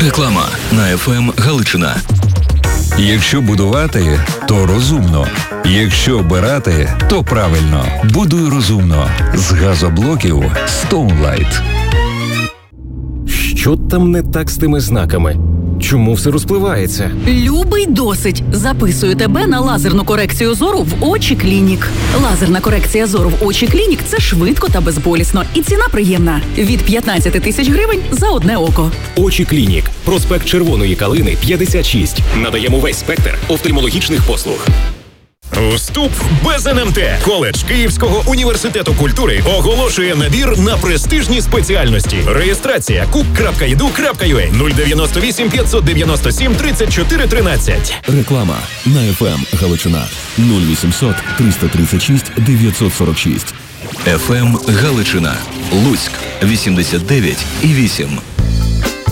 Реклама на ФМ Галичина. Якщо будувати, то розумно. Якщо обирати, то правильно. Будуй розумно. З газоблоків Stoneline. Що там не так з тими знаками? Чому все розпливається? Любий, досить. Записую тебе на лазерну корекцію зору в Очі Клінік. Лазерна корекція зору в Очі Клінік – це швидко та безболісно. І ціна приємна. Від 15 тисяч гривень за одне око. Очі Клінік. Проспект Червоної Калини, 56. Надаємо весь спектр офтальмологічних послуг. Вступ без НМТ. Коледж Київського університету культури оголошує набір на престижні спеціальності. Реєстрація cook.edu.ua 098 597 34 13. Реклама на ФМ Галичина. 0800 336 946. ФМ Галичина. Луцьк 89,8.